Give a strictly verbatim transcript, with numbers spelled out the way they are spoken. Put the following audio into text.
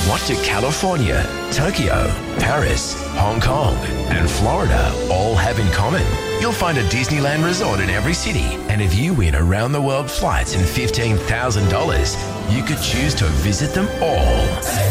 What do California, Tokyo, Paris, Hong Kong, and Florida all have in common? You'll find a Disneyland resort in every city, and if you win around-the-world flights and fifteen thousand dollars, you could choose to visit them all.